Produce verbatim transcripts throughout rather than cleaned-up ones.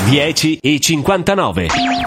dieci e cinquantanove.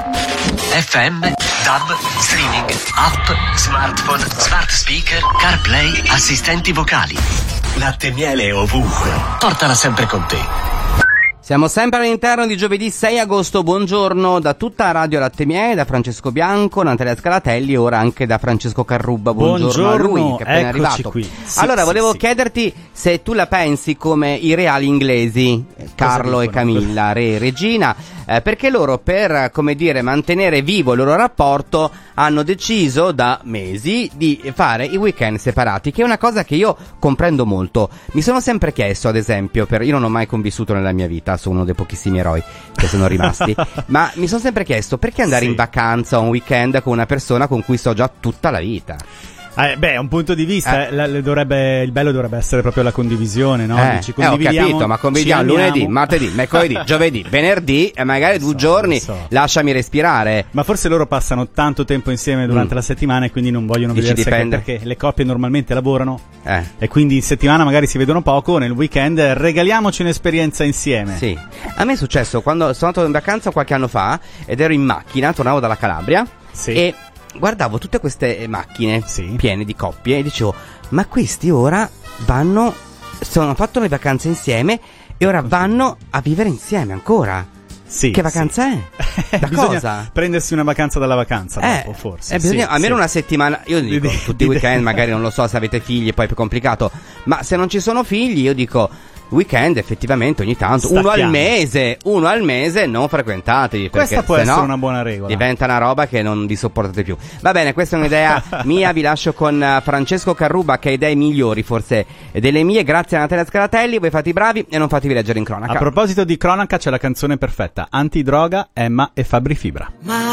F M, DAB, streaming, app, smartphone, smart speaker, CarPlay, assistenti vocali. Latte e miele ovunque. Portala sempre con te. Siamo sempre all'interno di giovedì sei agosto, buongiorno da tutta Radio Latte e Miele, da Francesco Bianco, Natalia Scalatelli e ora anche da Francesco Carrubba. Buongiorno, buongiorno a lui che è appena arrivato. Qui. Sì, allora sì, volevo sì. chiederti se tu la pensi come i reali inglesi, Carlo e Camilla, re e regina, eh, perché loro per, come dire, mantenere vivo il loro rapporto hanno deciso da mesi di fare i weekend separati, che è una cosa che io comprendo molto. Mi sono sempre chiesto, ad esempio, per io non ho mai convissuto nella mia vita, sono uno dei pochissimi eroi che sono rimasti, ma mi sono sempre chiesto perché andare sì. in vacanza o un weekend con una persona con cui sto già tutta la vita. Eh, beh, è un punto di vista, eh. la, le dovrebbe, il bello dovrebbe essere proprio la condivisione, no? Eh, Dici, eh, ho capito, ma condividiamo lunedì, amiamo. martedì, mercoledì, giovedì, venerdì e magari due so, giorni, so. lasciami respirare. Ma forse loro passano tanto tempo insieme durante Mm. la settimana e quindi non vogliono Dici vedersi, dipende. perché le coppie normalmente lavorano Eh. e quindi in settimana magari si vedono poco, nel weekend regaliamoci un'esperienza insieme. Sì, a me è successo quando sono andato in vacanza qualche anno fa ed ero in macchina, tornavo dalla Calabria Sì. e guardavo tutte queste macchine Sì. piene di coppie e dicevo, ma questi ora vanno, sono fatto le vacanze insieme e ora vanno a vivere insieme ancora. Sì, Che vacanza sì. è? Da Bisogna cosa? prendersi una vacanza dalla vacanza Eh, dopo, forse. eh, bisogna, Sì, almeno sì. una settimana. Io dico, Di- tutti i di- weekend magari non lo so se avete figli, poi è più complicato. Ma se non ci sono figli, io dico weekend effettivamente ogni tanto, uno al Stacchiamo. mese, uno al mese non frequentatevi. Questa perché può sennò essere una buona regola. diventa una roba che non vi sopportate più. Va bene, questa è un'idea mia, vi lascio con eh, Francesco Carrubba che ha idee migliori forse delle mie. Grazie a Natalia Scalatelli, voi fate i bravi e non fatevi leggere in cronaca. A proposito di cronaca c'è la canzone perfetta, Antidroga, Emma e Fabri Fibra.